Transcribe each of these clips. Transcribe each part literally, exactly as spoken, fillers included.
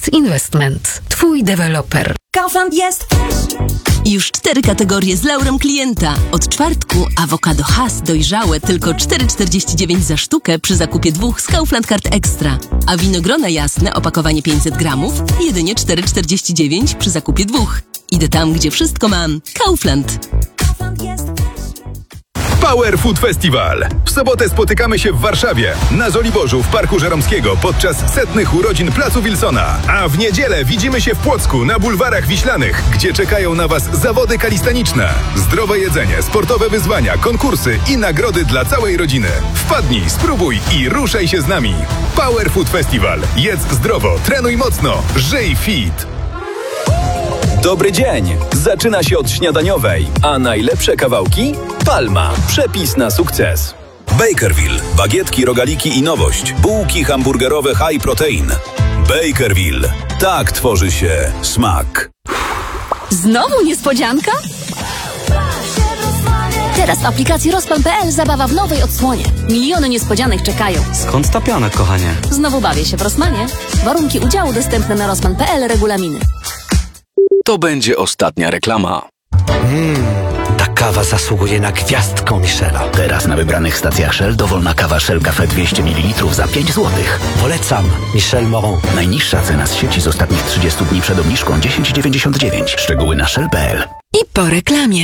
Investment. Twój deweloper. Kaufland jest już cztery kategorie z laurem klienta. Od czwartku awokado Hass dojrzałe tylko cztery czterdzieści dziewięć za sztukę przy zakupie dwóch z Kaufland Card Extra. A winogrona jasne, opakowanie pięćset gramów, jedynie cztery czterdzieści dziewięć przy zakupie dwóch. Idę tam, gdzie wszystko mam. Kaufland. Kaufland jest Power Food Festival. W sobotę spotykamy się w Warszawie, na Żoliborzu w Parku Żeromskiego podczas setnych urodzin Placu Wilsona. A w niedzielę widzimy się w Płocku na bulwarach Wiślanych, gdzie czekają na Was zawody kalistaniczne. Zdrowe jedzenie, sportowe wyzwania, konkursy i nagrody dla całej rodziny. Wpadnij, spróbuj i ruszaj się z nami. Power Food Festival. Jedz zdrowo, trenuj mocno, żyj fit. Dobry dzień! Zaczyna się od śniadaniowej, a najlepsze kawałki? Palma. Przepis na sukces. Bakerville. Bagietki, rogaliki i nowość. Bułki hamburgerowe high protein. Bakerville. Tak tworzy się smak. Znowu niespodzianka? Teraz w aplikacji Rozpan kropka pe el zabawa w nowej odsłonie. Miliony niespodzianek czekają. Skąd ta piana, kochanie? Znowu bawię się w Rossmanie. Warunki udziału dostępne na rozpan kropka pe el, regulaminy. To będzie ostatnia reklama. Mmm, ta kawa zasługuje na gwiazdkę Michela. Teraz na wybranych stacjach Shell dowolna kawa Shell Cafe dwieście mililitrów za pięć złotych. Polecam. Michel Moron. Najniższa cena z sieci z ostatnich trzydziestu dni przed obniżką dziesięć dziewięćdziesiąt dziewięć. Szczegóły na shell kropka pe el. I po reklamie.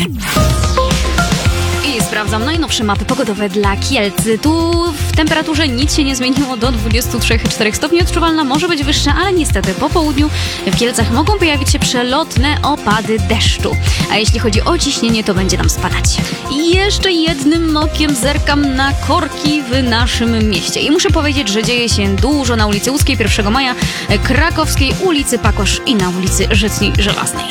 I sprawdzam najnowsze mapy pogodowe dla Kielcy. Tu w temperaturze nic się nie zmieniło, do dwudziestu trzech przecinek czterech stopni. Odczuwalna może być wyższa, ale niestety po południu w Kielcach mogą pojawić się przelotne opady deszczu. A jeśli chodzi o ciśnienie, to będzie nam spadać. I jeszcze jednym okiem zerkam na korki w naszym mieście. I muszę powiedzieć, że dzieje się dużo na ulicy Łódzkiej pierwszego maja, Krakowskiej, ulicy Pakosz i na ulicy Życnej Żelaznej.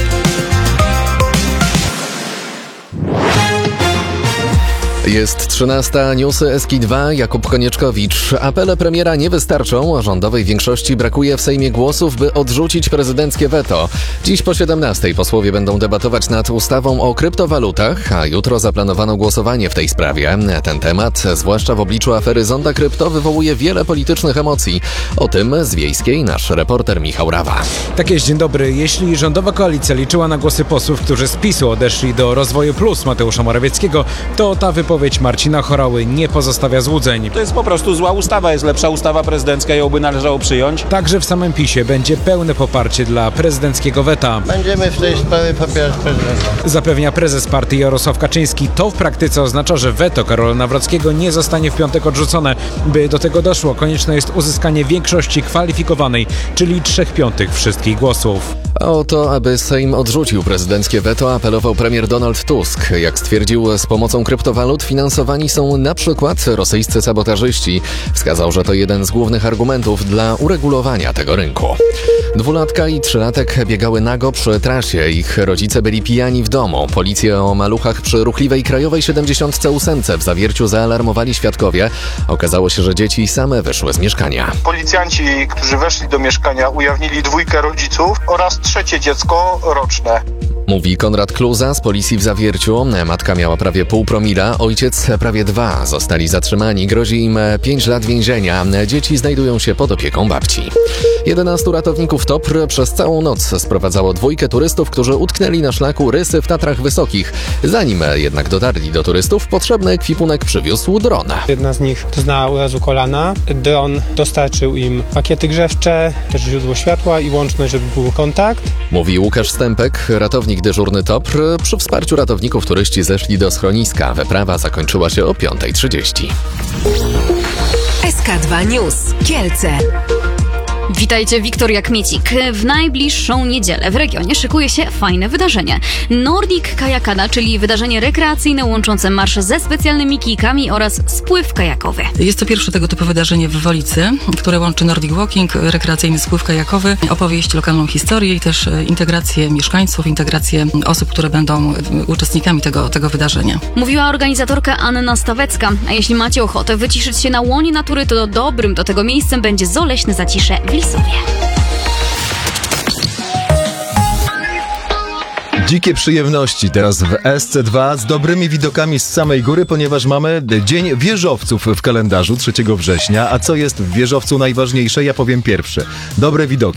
Jest trzynasta, newsy S K I dwa, Jakub Konieczkowicz. Apele premiera nie wystarczą, a rządowej większości brakuje w Sejmie głosów, by odrzucić prezydenckie weto. Dziś po siedemnastej posłowie będą debatować nad ustawą o kryptowalutach, a jutro zaplanowano głosowanie w tej sprawie. Ten temat, zwłaszcza w obliczu afery Zonda Krypto, wywołuje wiele politycznych emocji. O tym z Wiejskiej nasz reporter Michał Rawa. Tak jest, dzień dobry. Jeśli rządowa koalicja liczyła na głosy posłów, którzy z PiSu odeszli do Rozwoju Plus Mateusza Morawieckiego, to ta wypowiedź Wypowiedź Marcina Horały nie pozostawia złudzeń. To jest po prostu zła ustawa, jest lepsza ustawa prezydencka, ją by należało przyjąć. Także w samym PiSie będzie pełne poparcie dla prezydenckiego weta. Będziemy w tej sprawie popierać prezydenta. Zapewnia prezes partii Jarosław Kaczyński. To w praktyce oznacza, że weto Karola Nawrockiego nie zostanie w piątek odrzucone. By do tego doszło, konieczne jest uzyskanie większości kwalifikowanej, czyli trzech piątych wszystkich głosów. A o to, aby Sejm odrzucił prezydenckie weto, apelował premier Donald Tusk. Jak stwierdził, z pomocą kryptowalut finansowani są na przykład rosyjscy sabotażyści. Wskazał, że to jeden z głównych argumentów dla uregulowania tego rynku. Dwulatka i trzylatek biegały nago przy trasie. Ich rodzice byli pijani w domu. Policję o maluchach przy ruchliwej Krajowej siedemdziesiąt osiem w Zawierciu zaalarmowali świadkowie. Okazało się, że dzieci same wyszły z mieszkania. Policjanci, którzy weszli do mieszkania, ujawnili dwójkę rodziców oraz trzecie dziecko roczne. Mówi Konrad Kluza z policji w Zawierciu. Matka miała prawie pół promila, ojciec prawie dwa. Zostali zatrzymani. Grozi im pięć lat więzienia. Dzieci znajdują się pod opieką babci. jedenastu ratowników T O P R przez całą noc sprowadzało dwójkę turystów, którzy utknęli na szlaku Rysy w Tatrach Wysokich. Zanim jednak dotarli do turystów, potrzebny ekwipunek przywiózł dron. Jedna z nich doznała urazu kolana. Dron dostarczył im pakiety grzewcze, też źródło światła i łączność, żeby był kontakt. Mówi Łukasz Stępek, ratownik dyżurny T O P R. Przy wsparciu ratowników turyści zeszli do schroniska. Wyprawa zakończyła się o piąta trzydzieści. S K dwa News. Kielce. Witajcie, Wiktoria Kmiecik. W najbliższą niedzielę w regionie szykuje się fajne wydarzenie. Nordic Kajakada, czyli wydarzenie rekreacyjne łączące marsz ze specjalnymi kijkami oraz spływ kajakowy. Jest to pierwsze tego typu wydarzenie w Wolicy, które łączy Nordic Walking, rekreacyjny spływ kajakowy, opowieść, lokalną historię i też integrację mieszkańców, integrację osób, które będą uczestnikami tego, tego wydarzenia. Mówiła organizatorka Anna Stawecka. A jeśli macie ochotę wyciszyć się na łonie natury, to dobrym do tego miejscem będzie Zoleśne Zacisze w Lisowie. Dzikie przyjemności teraz w S C dwa z dobrymi widokami z samej góry, ponieważ mamy Dzień Wieżowców w kalendarzu trzeciego września. A co jest w wieżowcu najważniejsze? Ja powiem pierwsze. Dobre widoki.